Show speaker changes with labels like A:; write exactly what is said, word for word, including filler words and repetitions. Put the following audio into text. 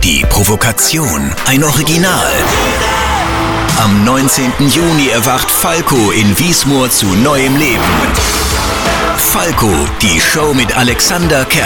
A: Die Provokation, ein Original. Am neunzehnten Juni erwacht Falco in Wiesmoor zu neuem Leben. Falco, die Show mit Alexander Kerstin.